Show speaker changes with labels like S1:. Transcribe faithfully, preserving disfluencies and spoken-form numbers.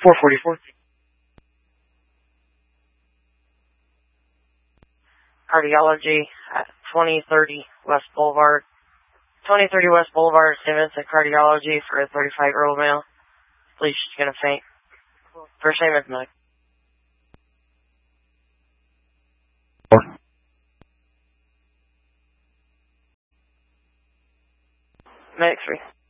S1: four forty-four. Cardiology at twenty thirty West Boulevard. twenty thirty West Boulevard, Saint Vincent Cardiology for a thirty-five-year-old male. Please, she's gonna faint. First name is Mike. Medic three.